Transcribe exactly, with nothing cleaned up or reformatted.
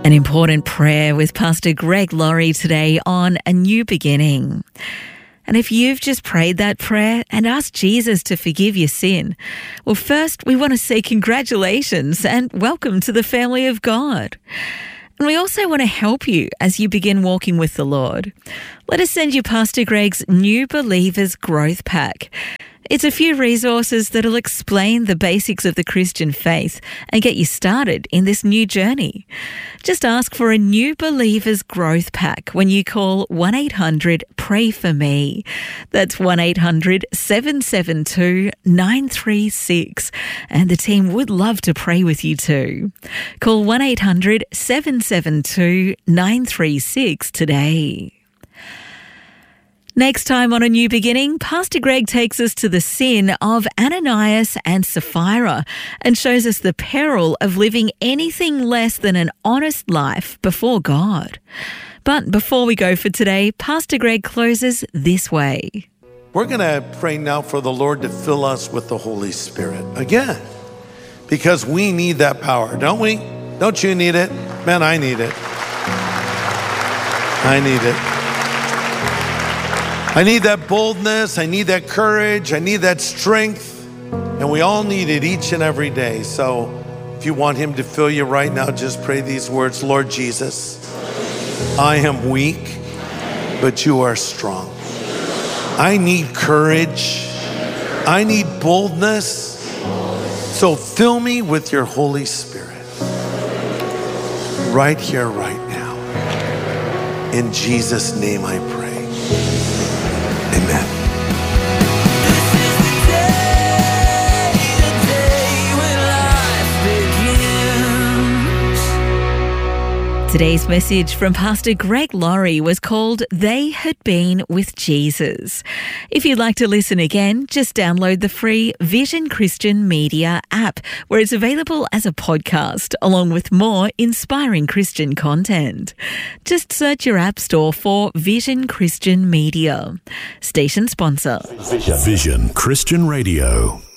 An important prayer with Pastor Greg Laurie today on A New Beginning. And if you've just prayed that prayer and asked Jesus to forgive your sin, well, first we want to say congratulations and welcome to the family of God. And we also want to help you as you begin walking with the Lord. Let us send you Pastor Greg's New Believers Growth Pack. It's a few resources that'll explain the basics of the Christian faith and get you started in this new journey. Just ask for a New Believers Growth Pack when you call one eight hundred pray for me. That's one eight hundred seven seven two nine three six. And the team would love to pray with you too. Call one eight hundred seven seven two nine three six today. Next time on A New Beginning, Pastor Greg takes us to the sin of Ananias and Sapphira and shows us the peril of living anything less than an honest life before God. But before we go for today, Pastor Greg closes this way. We're going to pray now for the Lord to fill us with the Holy Spirit again, because we need that power, don't we? Don't you need it? Man, I need it. I need it. I need that boldness, I need that courage, I need that strength, and we all need it each and every day. So if you want him to fill you right now, just pray these words. Lord Jesus, I am weak, but you are strong. I need courage, I need boldness, so fill me with your Holy Spirit right here, right now. In Jesus' name I pray. Amen. Today's message from Pastor Greg Laurie was called They Had Been with Jesus. If you'd like to listen again, just download the free Vision Christian Media app, where it's available as a podcast, along with more inspiring Christian content. Just search your app store for Vision Christian Media. Station sponsor. Vision Christian Radio.